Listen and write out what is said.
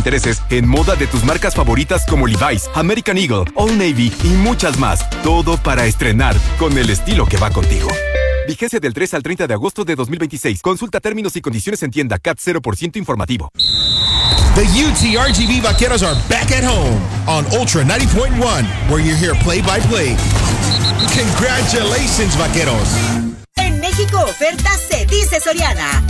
intereses en moda de tus marcas favoritas como Levi's, American Eagle, Old Navy y muchas más. Todo para estrenar con el estilo que va contigo. Vigencia del 3 al 30 de agosto de 2026. Consulta términos y condiciones en tienda. CAT 0% informativo. The UTRGV Vaqueros are back at home on Ultra 90.1, where you hear play-by-play. Congratulations, Vaqueros. En México, ofertas se dice Soriana.